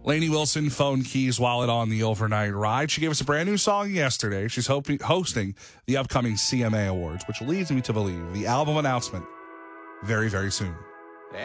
Lainey Wilson, phone, keys, wallet on the overnight ride. She gave us a brand new song yesterday. She's hosting the upcoming CMA Awards, which leads me to believe the album announcement very, very soon.